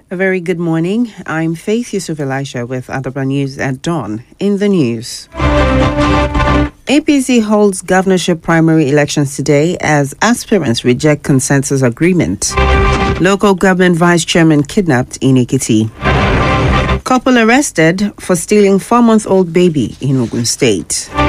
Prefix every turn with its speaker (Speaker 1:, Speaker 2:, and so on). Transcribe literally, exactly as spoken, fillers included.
Speaker 1: A very good morning. I'm Faith Yusuf Elisha with Adaba News at dawn. In the news, A P C holds governorship primary elections today as aspirants reject consensus agreement. Local government vice chairman kidnapped in Ekiti. Couple arrested for stealing four-month-old baby in Ogun State.